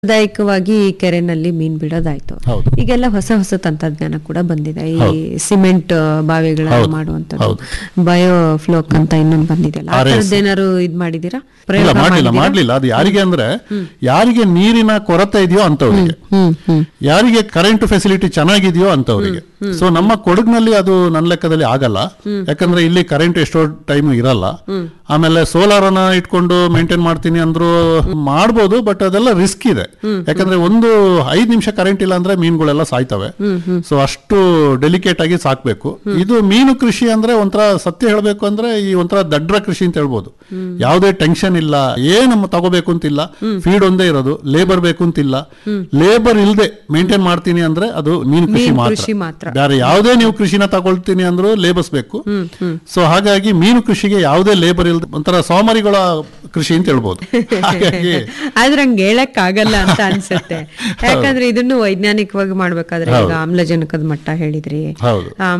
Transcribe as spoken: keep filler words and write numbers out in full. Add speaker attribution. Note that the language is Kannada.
Speaker 1: ಸಾಂಪ್ರದಾಯಿಕವಾಗಿ ಈ ಕೆರೆನಲ್ಲಿ ಮೀನ್ ಬಿಡೋದಾಯ್ತು.
Speaker 2: ಹೌದು.
Speaker 1: ಈಗೆಲ್ಲ ಹೊಸ ಹೊಸ ತಂತ್ರಜ್ಞಾನ ಕೂಡ ಬಂದಿದೆ. ಈ ಸಿಮೆಂಟ್ ಬಾವಿಗಳನ್ನ
Speaker 2: ಹೌದು.
Speaker 1: ಮಾಡುವಂತದ್ದು,
Speaker 2: ಹೌದು.
Speaker 1: ಬಯೋ ಫ್ಲೋಕ್ ಅಂತ ಇನ್ನೊಂದು ಬಂದಿದೆಯಲ್ಲ, ಆ
Speaker 2: ಆರ್ ಎಸ್.
Speaker 1: ಥರದ್ದೇನಾದ್ರು ಇದ್ ಮಾಡಿದೀರಾ?
Speaker 2: ಇಲ್ಲ,
Speaker 1: ಪ್ರಯೋಗ
Speaker 2: ಮಾಡ್ಲಿಲ್ಲ
Speaker 1: ಮಾಡಿದ್ದೀರಾ?
Speaker 2: ಮಾಡ್ಲಿಲ್ಲ ಅದು ಯಾರಿಗೆ ಅಂದ್ರೆ ಯಾರಿಗೆ ನೀರಿನ ಕೊರತೆ ಇದೆಯೋ ಅಂತವ್ರಿಗೆ,
Speaker 1: ಹ್ಮ್ ಹ್ಮ್
Speaker 2: ಯಾರಿಗೆ ಕರೆಂಟ್ ಫೆಸಿಲಿಟಿ ಚೆನ್ನಾಗಿದೆಯೋ ಅಂತವ್ರಿಗೆ. ಸೊ ನಮ್ಮ ಕೊಡಗಿನಲ್ಲಿ ಅದು ನನ್ನ ಲೆಕ್ಕದಲ್ಲಿ ಆಗಲ್ಲ, ಯಾಕಂದ್ರೆ ಇಲ್ಲಿ ಕರೆಂಟ್ ಎಷ್ಟೋ ಟೈಮ್ ಇರಲ್ಲ. ಆಮೇಲೆ ಸೋಲಾರ್ ಅನ್ನ ಇಟ್ಕೊಂಡು ಮೇಂಟೈನ್ ಮಾಡ್ತೀನಿ ಅಂದ್ರು ಮಾಡ್ಬೋದು, ಬಟ್ ಅದೆಲ್ಲ ರಿಸ್ಕ್ ಇದೆ. ಯಾಕಂದ್ರೆ ಒಂದು ಐದ್ ನಿಮಿಷ ಕರೆಂಟ್ ಇಲ್ಲ ಅಂದ್ರೆ ಮೀನುಗಳೆಲ್ಲ ಸಾಯ್ತವೆ. ಸೊ ಅಷ್ಟು ಡೆಲಿಕೇಟ್ ಆಗಿ ಸಾಕ್ಬೇಕು. ಇದು ಮೀನು ಕೃಷಿ ಅಂದ್ರೆ ಒಂಥರ ಸತ್ಯ ಹೇಳ್ಬೇಕು ಅಂದ್ರೆ ಈ ಒಂಥರ ದಡ್ರ ಕೃಷಿ ಅಂತ ಹೇಳ್ಬೋದು. ಯಾವುದೇ ಟೆನ್ಷನ್ ಇಲ್ಲ, ಏನು ತಗೋಬೇಕು ಅಂತಿಲ್ಲ, ಫೀಡ್ ಒಂದೇ ಇರೋದು, ಲೇಬರ್ ಬೇಕು ಅಂತಿಲ್ಲ. ಲೇಬರ್ ಇಲ್ಲದೆ ಮೇಂಟೈನ್ ಮಾಡ್ತೀನಿ ಅಂದ್ರೆ ಅದು ಮೀನು ಕೃಷಿ
Speaker 1: ಕೃಷಿ
Speaker 2: ಮಾತ್ರ.
Speaker 1: ಮಾತ್ರ.
Speaker 2: ಬೇರೆ ಯಾವುದೇ ನೀವು ಕೃಷಿನ ತಗೊಳ್ತೀನಿ ಅಂದ್ರೂ ಲೇಬರ್ಸ್ ಬೇಕು. ಸೊ ಹಾಗಾಗಿ ಮೀನು ಕೃಷಿಗೆ ಯಾವುದೇ ಲೇಬರ್ ಇಲ್ಲದೆ ಒಂಥರ ಸೋಮಾರಿಗಳ ಕೃಷಿ ಅಂತ ಹೇಳ್ಬೋದು. ಹಾಗಾಗಿ
Speaker 1: ಆದ್ರೆ ಹಂಗೆ ಹೇಳಕ್ ಆಗಲ್ಲ ಅಂತ ಅನ್ಸುತ್ತೆ. ಯಾಕಂದ್ರೆ ಇದನ್ನು ವೈಜ್ಞಾನಿಕವಾಗಿ ಮಾಡ್ಬೇಕಾದ್ರೆ ಈಗ ಆಮ್ಲಜನಕದ ಮಟ್ಟ ಹೇಳಿದ್ರಿ,
Speaker 2: ಹೌದು.